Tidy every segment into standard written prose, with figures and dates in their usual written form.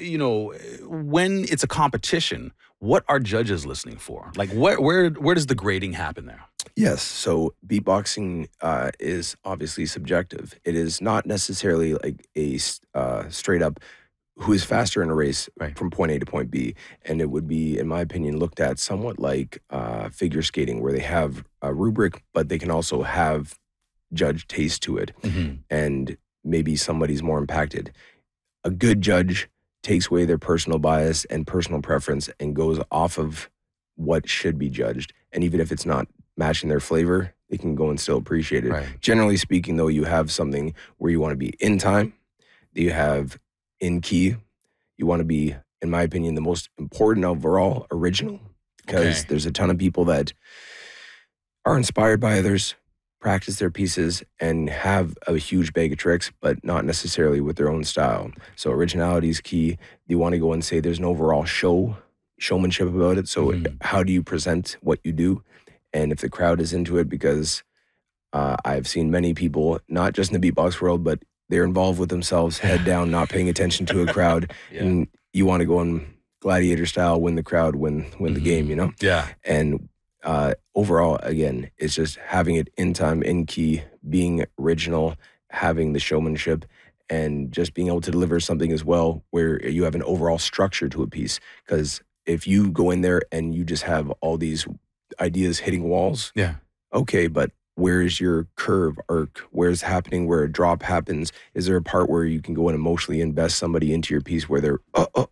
when it's a competition, what are judges listening for? Like, where does the grading happen there? Yes. So beatboxing is obviously subjective. It is not necessarily like a straight up who is faster in a race Right. from point A to point B. And it would be, in my opinion, looked at somewhat like figure skating, where they have a rubric, but they can also have judge taste to it. Mm-hmm. And maybe somebody's more impacted. A good judge takes away their personal bias and personal preference and goes off of what should be judged. And even if it's not matching their flavor, they can go and still appreciate it. Right. Generally speaking, though, you have something where you want to be in time, you have in key, you want to be, in my opinion, the most important overall, original, because there's a ton of people that are inspired by others, practice their pieces, and have a huge bag of tricks, but not necessarily with their own style. So originality is key. You want to go and say there's an overall showmanship about it. So how do you present what you do? And if the crowd is into it, because I've seen many people, not just in the beatbox world, but they're involved with themselves, head down, not paying attention to a crowd. And you want to go in gladiator style, win the crowd, win the game, Yeah. And overall, again, it's just having it in time, in key, being original, having the showmanship, and just being able to deliver something as well where you have an overall structure to a piece. Because if you go in there and you just have all these ideas hitting walls, okay, but where's your curve, arc? Where's happening where a drop happens? Is there a part where you can go and emotionally invest somebody into your piece where they're,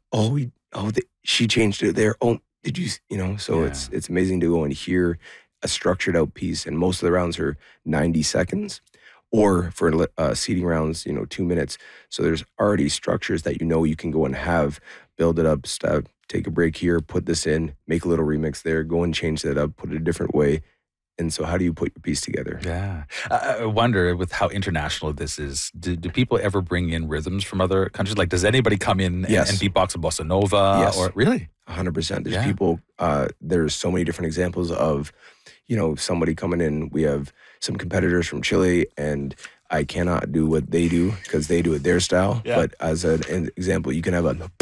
she changed it there. Oh, did you, so it's amazing to go and hear a structured out piece. And most of the rounds are 90 seconds, or for seating rounds, 2 minutes. So there's already structures that you can go and have, build it up, stop, take a break here, put this in, make a little remix there, go and change that up, put it a different way. And so how do you put your piece together? Yeah. I wonder, with how international this is, do people ever bring in rhythms from other countries? Like, does anybody come in and beatbox a bossa nova? Yes. Or really? 100%. There's people, there's so many different examples of, somebody coming in. We have some competitors from Chile, and I cannot do what they do because they do it their style. Yeah. But as an example, you can have a